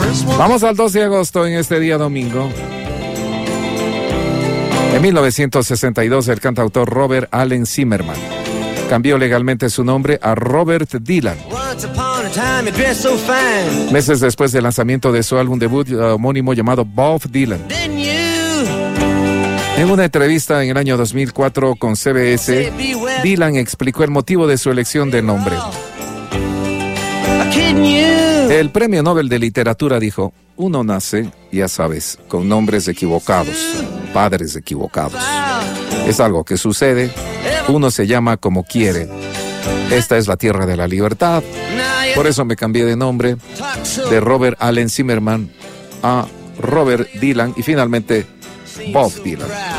Vamos al 2 de agosto en este día domingo. En 1962, el cantautor Robert Allen Zimmerman cambió legalmente su nombre a Robert Dylan. Meses después del lanzamiento de su álbum debut homónimo llamado Bob Dylan. En una entrevista en el año 2004 con CBS, Dylan explicó el motivo de su elección de nombre. El Premio Nobel de Literatura dijo: uno nace, ya sabes, con nombres equivocados, padres equivocados. Es algo que sucede, uno se llama como quiere. Esta es la tierra de la libertad. Por eso me cambié de nombre de Robert Allen Zimmerman a Robert Dylan y finalmente Bob Dylan.